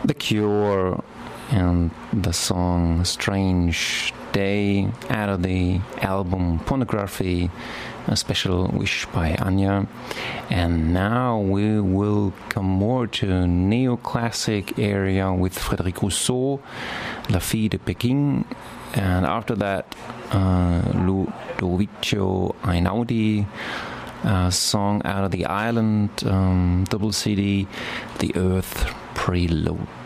The Cure and the song Strange Day out of the album Pornography, a special wish by Anya. And now we will come more to neoclassic area with Frédéric Rousseau, La Fille de Pekin, and after that Ludovico Einaudi, a song out of the Island double CD, The Earth Prelude.